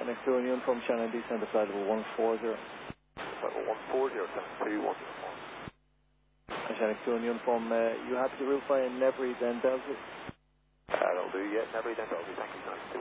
Shannon 2 in uniform, Shannon descend to flight level 140. Flight level 140, Shannon 2, 1. Shannon 2 in uniform, you happy to route by Nevery, then Delta? That'll do, yeah, Nevery, then Delta, thank you, nice.